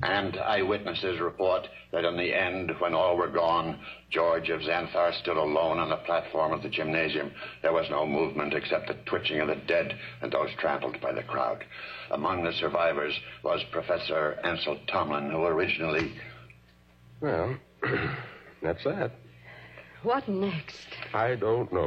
And eyewitnesses report that in the end, when all were gone, George of Xanthar stood alone on the platform of the gymnasium. There was no movement except the twitching of the dead and those trampled by the crowd. Among the survivors was Professor Ansel Tomlin, who originally... Well, that's that. What next? I don't know.